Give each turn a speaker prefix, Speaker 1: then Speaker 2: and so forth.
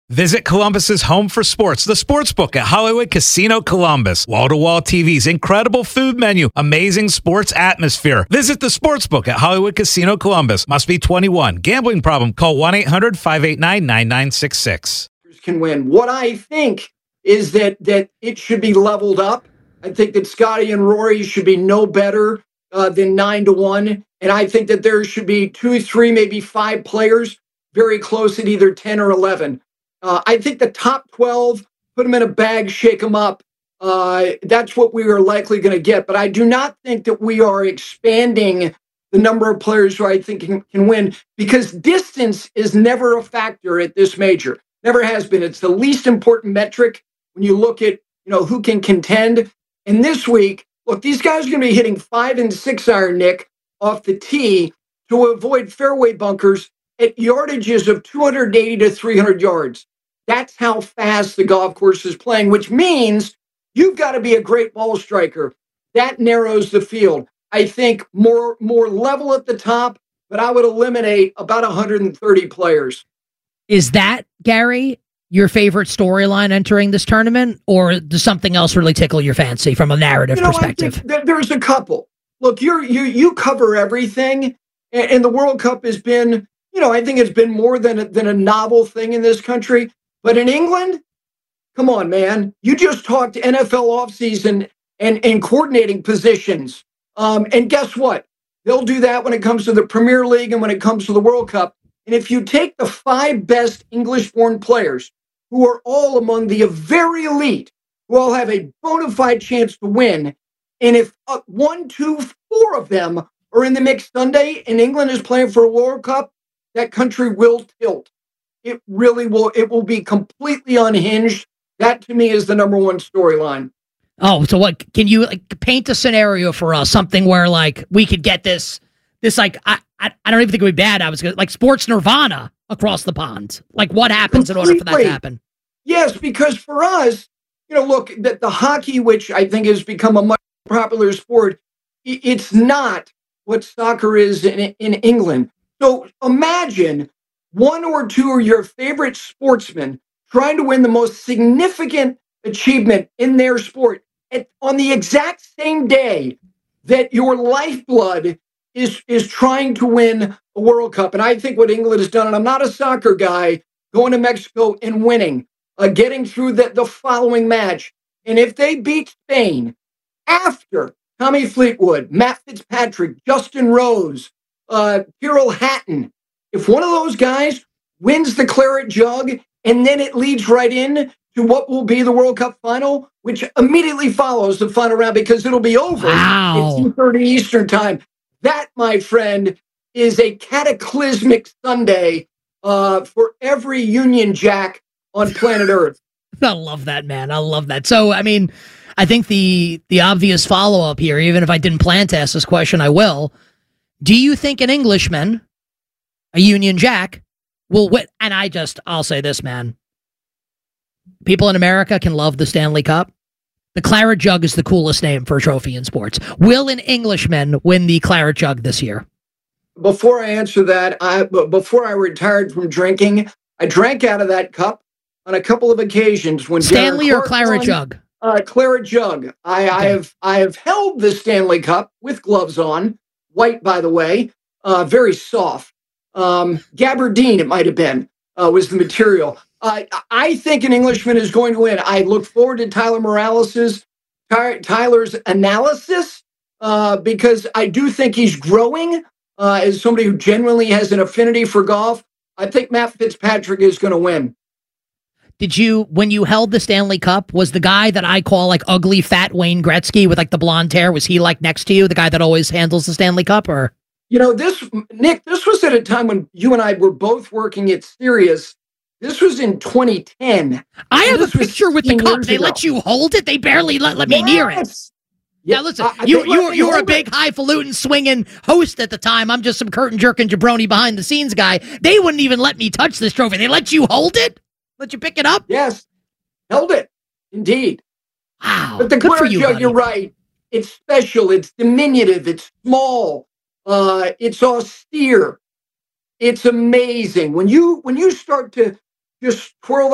Speaker 1: Visit Columbus's home for sports, the Sportsbook at Hollywood Casino Columbus. Wall-to-wall TVs, incredible food menu, amazing sports atmosphere. Visit the Sportsbook at Hollywood Casino Columbus. Must be 21. Gambling problem? Call 1-800-589-9966.
Speaker 2: Can win. What I think is that it should be leveled up. I think that Scotty and Rory should be no better than 9-1. And I think that there should be 2, 3, maybe 5 players very close at either 10 or 11. I think the top 12, put them in a bag, shake them up. That's what we are likely going to get. But I do not think that we are expanding the number of players who I think can win, because distance is never a factor at this major. Never has been. It's the least important metric when you look at, who can contend. And this week, look, these guys are going to be hitting 5 and 6 iron, Nick, off the tee to avoid fairway bunkers at yardages of 280 to 300 yards. That's how fast the golf course is playing, which means you've got to be a great ball striker. That narrows the field. I think more level at the top, but I would eliminate about 130 players.
Speaker 3: Is that, Gary, your favorite storyline entering this tournament, or does something else really tickle your fancy from a narrative perspective?
Speaker 2: There's a couple. Look, you cover everything, and the World Cup has been, I think it's been more than a novel thing in this country. But in England, come on, man. You just talked NFL offseason and coordinating positions. And guess what? They'll do that when it comes to the Premier League and when it comes to the World Cup. And if you take the 5 best English-born players, who are all among the very elite, who all have a bona fide chance to win, and if 1, 2, 4 of them are in the mix Sunday and England is playing for a World Cup, that country will tilt. It really will. It will be completely unhinged. That, to me, is the number one storyline.
Speaker 3: Oh, so what? Can you paint a scenario for us? Something where we could get this I don't even think it would be bad. I was gonna, sports nirvana across the pond. What happens in order for that to happen?
Speaker 2: Yes, because for us, look, the hockey, which I think has become a much popular sport, it's not what soccer is in England. So imagine 1 or 2 of your favorite sportsmen trying to win the most significant achievement in their sport on the exact same day that your lifeblood is trying to win a World Cup. And I think what England has done, and I'm not a soccer guy, going to Mexico and winning, getting through the following match. And if they beat Spain after Tommy Fleetwood, Matt Fitzpatrick, Justin Rose, Tyrrell Hatton, if one of those guys wins the Claret Jug, and then it leads right in to what will be the World Cup final, which immediately follows the final round because it'll be over at 2:30 Eastern time. That, my friend, is a cataclysmic Sunday for every Union Jack on planet Earth.
Speaker 3: I love that, man. I love that. So, I think the obvious follow-up here, even if I didn't plan to ask this question, I will. Do you think an Englishman, a Union Jack, will win? And I'll say this, man. People in America can love the Stanley Cup. The Claret Jug is the coolest name for a trophy in sports. Will an Englishman win the Claret Jug this year?
Speaker 2: Before I answer that, before I retired from drinking, I drank out of that cup on a couple of occasions. When
Speaker 3: Stanley or Claret Jug?
Speaker 2: Claret Jug. I have held the Stanley Cup with gloves on, white, by the way, very soft. Gabardine, it might have been, was the material. I think an Englishman is going to win. I look forward to Tyler's analysis because I do think he's growing as somebody who genuinely has an affinity for golf. I think Matt Fitzpatrick is going to win.
Speaker 3: Did you, when you held the Stanley Cup, was the guy that I call ugly fat Wayne Gretzky with the blonde hair, was he next to you, the guy that always handles the Stanley Cup, or?
Speaker 2: Nick, this was at a time when you and I were both working at Sirius. This was in 2010.
Speaker 3: I have a picture with the cup. They let you hold it? They barely let me near it. Yeah, listen, you were a big highfalutin swinging host at the time. I'm just some curtain jerking jabroni behind the scenes guy. They wouldn't even let me touch this trophy. They let you hold it? Let you pick it up?
Speaker 2: Yes, held it, indeed.
Speaker 3: Wow,
Speaker 2: but the Claret Jug, you're right. It's special. It's diminutive. It's small. It's austere. It's amazing when you start to just twirl